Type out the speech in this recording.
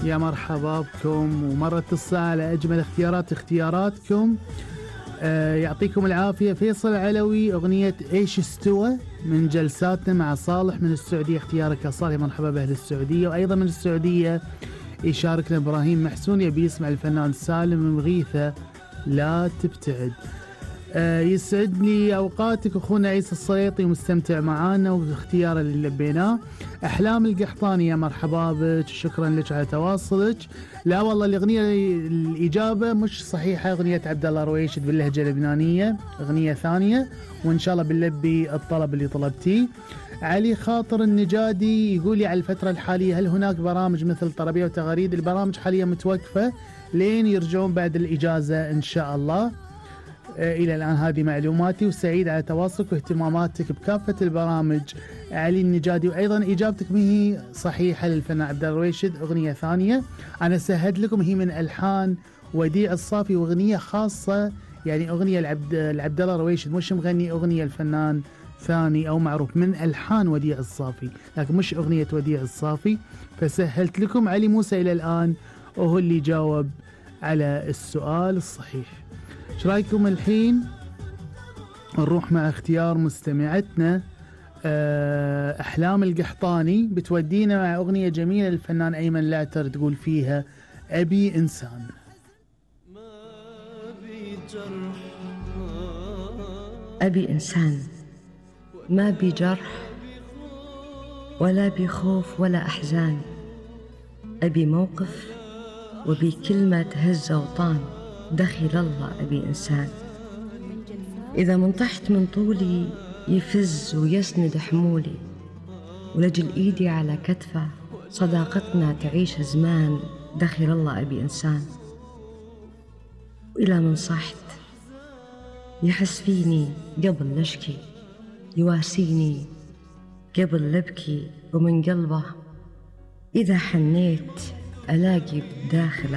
يا مرحبا بكم، ومرت الساعة على أجمل اختياراتكم. يعطيكم العافية. فيصل علوي، أغنية إيش استوى من جلساتنا مع صالح من السعودية. اختيارك يا صالح، مرحبا بأهل السعودية. وأيضا من السعودية يشاركنا إبراهيم محسون، يبي يسمع الفنان سالم مغيثة لا تبتعد. يسعدني أوقاتك أخونا عيسى الصليطي، مستمتع معانا واختيار اللي لبيناه. أحلام القحطاني، يا مرحبا بك، شكرا لك على تواصلك. لا والله الإجابة مش صحيحة، أغنية عبد الله رويشد باللهجة اللبنانية، أغنية ثانية، وإن شاء الله بنلبي الطلب اللي طلبتيه. علي خاطر النجادي يقول لي على الفترة الحالية هل هناك برامج مثل طربية وتغاريد؟ البرامج حاليا متوقفة لين يرجعون بعد الإجازة إن شاء الله. إلى الآن هذه معلوماتي، وسعيد على تواصلك واهتماماتك بكافة البرامج علي النجادي. وأيضا إجابتك مهي صحيحة للفنان عبد الله رويشد، أغنية ثانية. أنا سهد لكم، هي من ألحان وديع الصافي، وأغنية خاصة، يعني أغنية لعبد الله رويشد، مش مغني أغنية الفنان ثاني أو معروف، من ألحان وديع الصافي، لكن مش أغنية وديع الصافي. فسهلت لكم. علي موسى إلى الآن وهو اللي جاوب على السؤال الصحيح. ايش رايكم الحين نروح مع اختيار مستمعتنا أحلام القحطاني، بتودينا مع أغنية جميلة للفنان أيمن لاعتر تقول فيها أبي إنسان. أبي إنسان، ما بي جرح ولا بي خوف ولا أحزان، أبي موقف وبي كلمة تهز أوطان، دخل الله أبي إنسان. إذا منطحت من طولي يفز ويسند حمولي، ولجل إيدي على كتفه صداقتنا تعيش زمان، دخل الله أبي إنسان. وإلى من صحت يحس فيني قبل لشكي، يواسيني قبل لبكي، ومن قلبه إذا حنيت ألاقي بالداخل